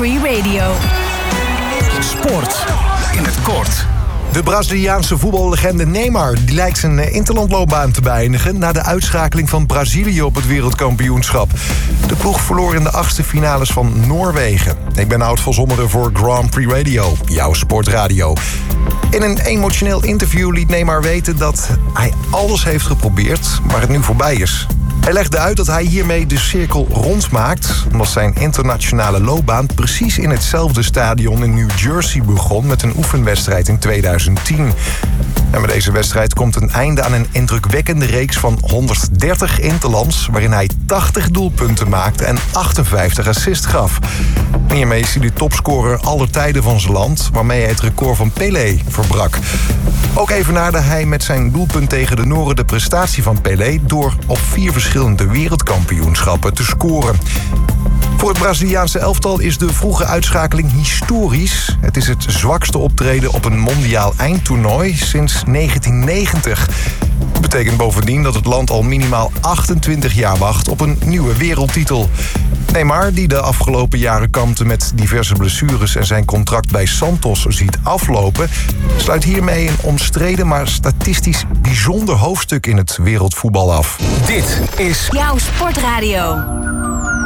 Free Radio. Sport in het kort. De Braziliaanse voetballegende Neymar die lijkt zijn interlandloopbaan te beëindigen na de uitschakeling van Brazilië op het wereldkampioenschap. De ploeg verloor in de achtste finales van Noorwegen. Ik ben Oud van Zommeren voor Grand Prix Radio, jouw sportradio. In een emotioneel interview liet Neymar weten dat hij alles heeft geprobeerd, maar het nu voorbij is. Hij legde uit dat hij hiermee de cirkel rondmaakt, omdat zijn internationale loopbaan precies in hetzelfde stadion in New Jersey begon met een oefenwedstrijd in 2010. En met deze wedstrijd komt een einde aan een indrukwekkende reeks van 130 interlands, waarin hij 80 doelpunten maakte en 58 assists gaf. En hiermee is hij de topscorer aller tijden van zijn land, waarmee hij het record van Pelé verbrak. Ook evenaarde hij met zijn doelpunt tegen de Noren de prestatie van Pelé door op 4 verschillende wereldkampioenschappen te scoren. Voor het Braziliaanse elftal is de vroege uitschakeling historisch. Het is het zwakste optreden op een mondiaal eindtoernooi sinds 1990. Dat betekent bovendien dat het land al minimaal 28 jaar wacht op een nieuwe wereldtitel. Neymar, die de afgelopen jaren kampte met diverse blessures en zijn contract bij Santos ziet aflopen, sluit hiermee een omstreden maar statistisch bijzonder hoofdstuk in het wereldvoetbal af. Dit is Jouw sportradio.